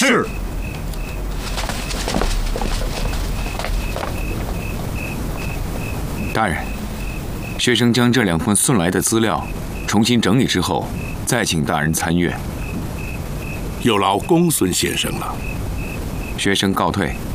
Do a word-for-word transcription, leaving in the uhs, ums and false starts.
是。 大人，学生将这两份送来的资料重新整理之后，再请大人参阅。 有劳公孙先生了。 学生告退。